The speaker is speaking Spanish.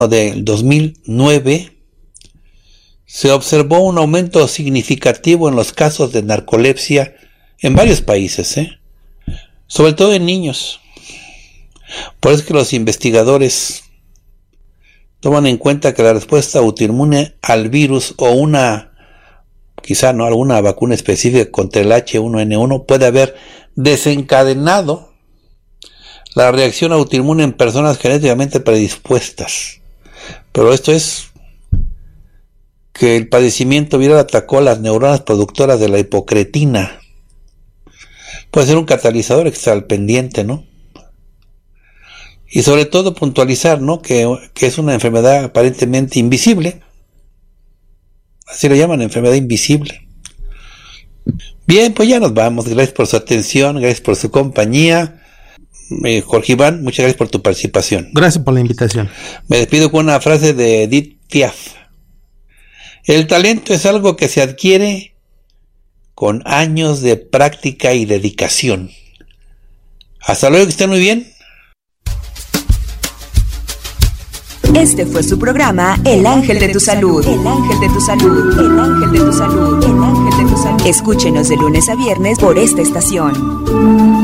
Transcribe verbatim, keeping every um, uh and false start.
del dos mil nueve se observó un aumento significativo en los casos de narcolepsia en varios países, ¿eh? Sobre todo en niños. Por eso es que los investigadores toman en cuenta que la respuesta autoinmune al virus o una, quizá no alguna vacuna específica contra el H uno N uno puede haber desencadenado la reacción autoinmune en personas genéticamente predispuestas. Pero esto es que el padecimiento viral atacó las neuronas productoras de la hipocretina. Puede ser un catalizador extra al pendiente, ¿no? Y sobre todo puntualizar, ¿no? Que, que es una enfermedad aparentemente invisible. Así le llaman, enfermedad invisible. Bien, pues ya nos vamos. Gracias por su atención, gracias por su compañía. Eh, Jorge Iván, muchas gracias por tu participación. Gracias por la invitación. Me despido con una frase de Edith Piaf. El talento es algo que se adquiere con años de práctica y dedicación. Hasta luego, que estén muy bien. Este fue su programa El Ángel de tu Salud. El Ángel de tu Salud. El Ángel de tu Salud. El Ángel de tu Salud. Escúchenos de lunes a viernes por esta estación.